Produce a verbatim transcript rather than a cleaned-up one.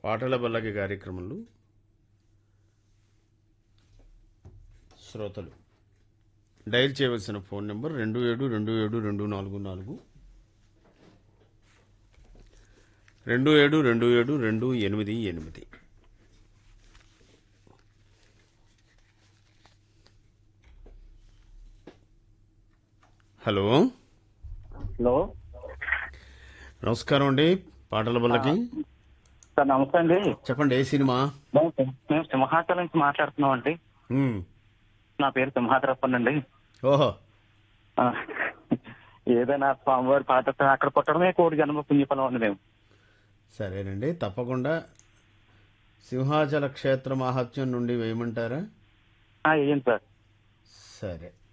పాటల బల్లకి కార్యక్రమంలో శ్రోతలు డయల్ చేయవలసిన ఫోన్ నెంబర్ రెండు ఏడు రెండు ఏడు రెండు నాలుగు నాలుగు రెండు ఏడు రెండు ఏడు రెండు ఎనిమిది ఎనిమిది. హలో హలో నమస్కారం అండి. పాటల బల్లకి సార్ నమస్తే అండి. చెప్పండి, ఏ సినిమా? మేము మేము సింహాచలం నుంచి మాట్లాడుతున్నాం అండి. ఉమ్, నా పేరు సింహాద్రప్పన్ అండి. ఓహో ఆ, ఏదైనా స్వామివారి పాట వస్తే అక్కడ పుట్టడమే కోటి జన్మ పుణ్యఫలం అండి మేము. సరేనండి, తప్పకుండా సింహాచల క్షేత్ర మహాత్మ్యం నుండి వేయమంటారా? ఆ, ఏంటి సార్? సరే.